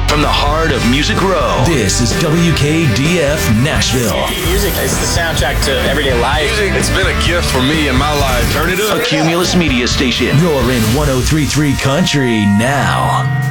from the heart of Music Row, this is WKDF Nashville. Music is the soundtrack to everyday life. Music, it's been a gift for me in my life. Turn it up. A Cumulus Media Station. You're in 103.3 Country now.